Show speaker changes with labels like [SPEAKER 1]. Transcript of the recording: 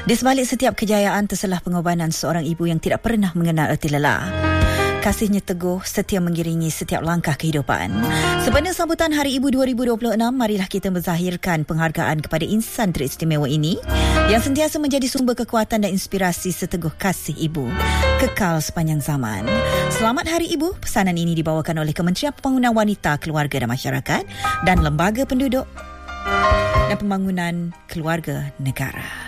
[SPEAKER 1] Di sebalik setiap kejayaan terselah pengorbanan seorang ibu yang tidak pernah mengenal erti lelah. Kasihnya teguh setia mengiringi setiap langkah kehidupan. Sempena sambutan Hari Ibu 2026, marilah kita menzahirkan penghargaan kepada insan teristimewa ini yang sentiasa menjadi sumber kekuatan dan inspirasi seteguh kasih ibu kekal sepanjang zaman. Selamat Hari Ibu. Pesanan ini dibawakan oleh Kementerian Pembangunan Wanita, Keluarga dan Masyarakat dan Lembaga Penduduk dan Pembangunan Keluarga Negara.